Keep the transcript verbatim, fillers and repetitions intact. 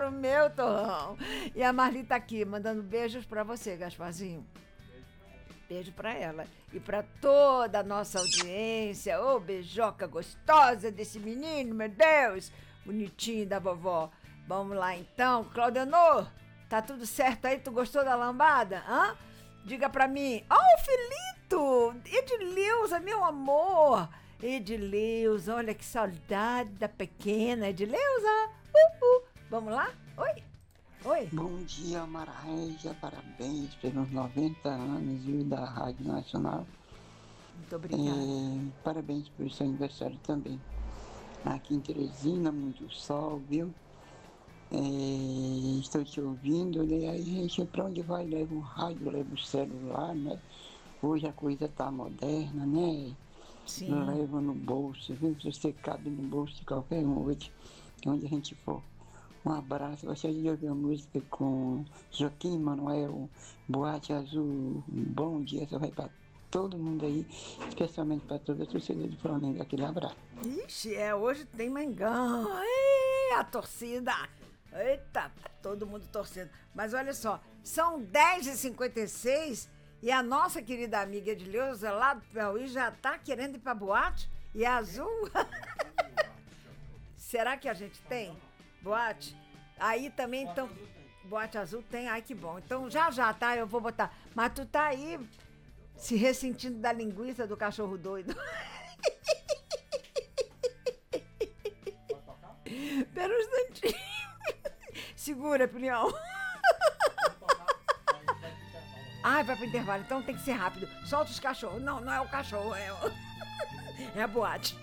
pro meu torrão. E a Marli tá aqui, mandando beijos pra você, Gasparzinho. Beijo pra ela. E pra toda a nossa audiência. Ô, beijoca gostosa desse menino, meu Deus. Bonitinho da vovó. Vamos lá, então. Claudenor, tá tudo certo aí? Tu gostou da lambada? Hã? Diga pra mim. Ó, oh, Filito! Edileuza, meu amor! Edileuza, olha que saudade da pequena Edileuza! Uh, uh. Vamos lá? Oi? Oi? Bom dia, Mara Regia. Parabéns pelos noventa anos, viu, da Rádio Nacional. Muito obrigada. É, parabéns pelo seu aniversário também. Aqui em Teresina, muito sol, viu? É, estou te ouvindo, né? Aí a gente, pra onde vai, leva o rádio, leva o celular, né? Hoje a coisa tá moderna, né? Sim. Leva no bolso, viu? Você cabe no bolso de qualquer um hoje, onde a gente for. Um abraço, gostaria de ouvir a música com Joaquim Manuel, Boate Azul. Bom dia, só vai para todo mundo aí, especialmente para toda a torcida do Flamengo. Aquele abraço. Ixi, é, hoje tem Mengão. Ei, a torcida. Eita, todo mundo torcendo. Mas olha só, são dez e cinquenta e seis e a nossa querida amiga Edileuza lá do Piauí já tá querendo ir pra boate? E a Azul? Será que a gente tem boate? Aí também, então, boate azul tem? Ai, que bom. Então já já, tá? Eu vou botar. Mas tu tá aí se ressentindo da linguiça do cachorro doido. Pera um instantinho. Segura, Pilião. Ai, vai pro intervalo. Então tem que ser rápido. Solta os cachorros. Não, não é o cachorro, é, o... é a boate.